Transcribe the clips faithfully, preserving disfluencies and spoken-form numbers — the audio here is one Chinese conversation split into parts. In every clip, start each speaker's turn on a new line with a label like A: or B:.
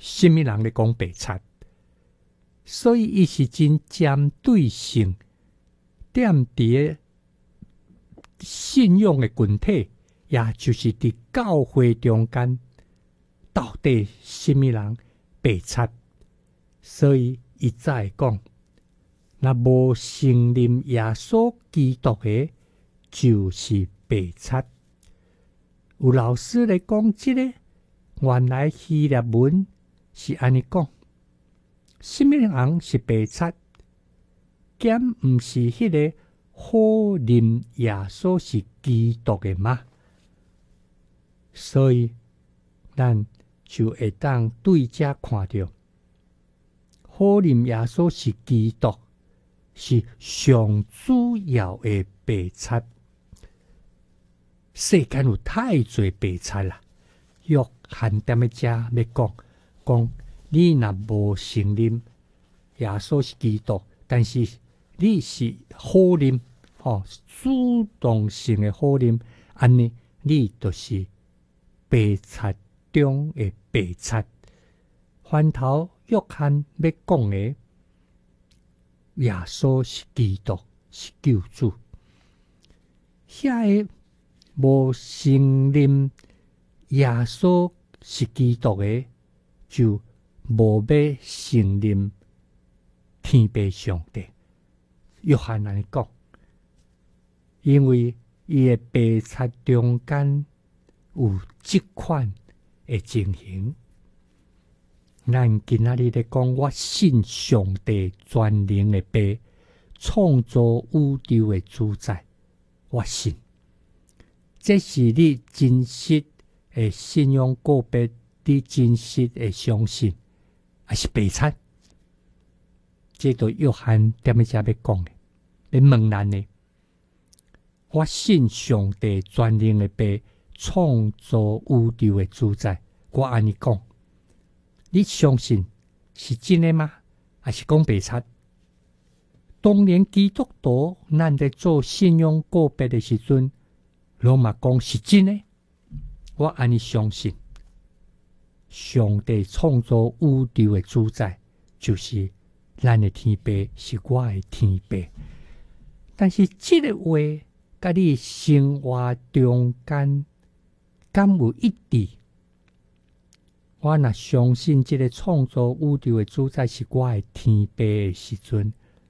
A: 什么人咧讲白贼？所以伊是真针对性，踮伫信仰的群体，也就是伫教会中间，到底什么人白贼？所以伊再讲，若无承认耶稣基督的，就是白贼。有老师来讲，这个原来希腊文是安尼讲。什么人是白贼？兼毋是迄个好认耶稣是基督的吗？所以咱就会当对遮看到，好认耶稣是基督，是上主要的白贼。世间有太侪白贼啦，约翰踮咧遮要讲讲。你若无承认耶稣是基督，但是你是好认，吼、哦，主动性的好认，安尼你就是白贼中的白贼。翻头约翰要讲的，耶稣是基督，是救主。遐个无承认耶稣是基督的，就无要承认天父上帝。约翰安尼讲，因为伊的白贼中间有即款的情形。咱今仔日咧讲，我信上帝全能的爸，创造宇宙的主宰，我信。这是你真实的信仰个别，你真实的相信。还是白贼，这都约翰踮咧遮要讲的，要问咱的。我信上帝全能的爸，创造宇宙的主宰。我安尼讲，你相信是真的吗？还是讲白贼？当年基督徒咱在做信仰个别的时阵，拢嘛讲是真的。我安尼相信。上帝创造宇宙的主宰，就是咱的天父，是我的天父。但是这个话，甲你生活中间，敢有一致？我若相信这个创造宇宙的主宰是我的天父的时阵，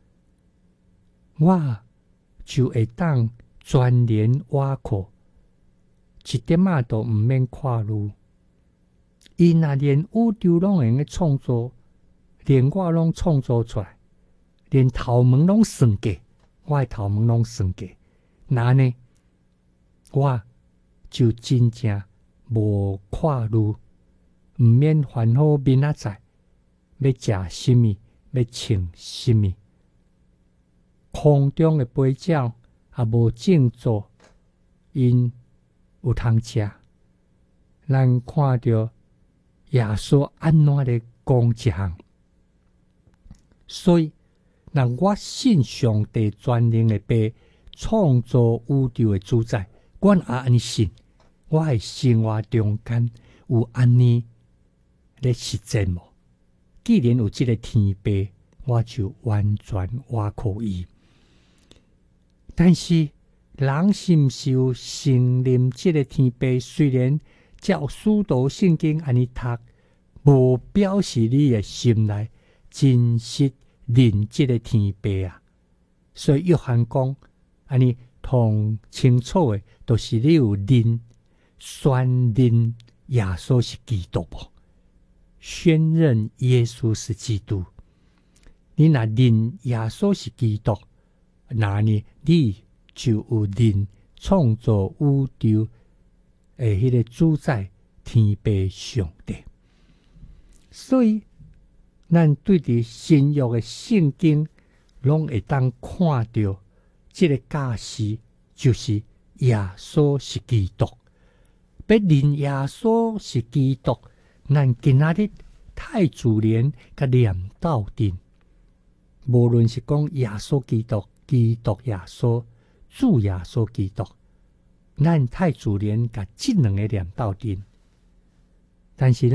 A: 我就会当全然倚靠，一点仔都毋免看路。伊若连宇宙拢会用创造，连我拢创造出来，连头毛拢算计，我的头毛拢算计，那呢，我就真正无看路，毋免烦恼明仔载要食什么，要穿什么。空中的飞鸟也无种作，因有通食。咱看到耶稣安怎咧讲一项，所以，若我信上帝全能的爸，创造宇宙的主宰，我也安尼信，我的生活中间有安尼咧实践无？既然有这个天父，我就完全倚靠伊。但是，人是毋是有承认这个天父？虽然照使徒圣经安尼读，无表示你的心内真实认这个天父啊。所以约翰讲，安尼同清楚的，就是你有认、宣认耶稣是基督无？宣认耶稣是基督。你若认耶稣是基督，那呢，你就有认创造宇宙诶，迄个主宰天父上帝。所以，咱对伫新约的圣经，拢会当看到这个假实，就是耶稣是基督。要认耶稣是基督，咱今仔日太自然甲念斗阵。无论是讲耶稣基督、基督耶稣、主耶稣基督，咱太自然甲即两个念斗阵。但是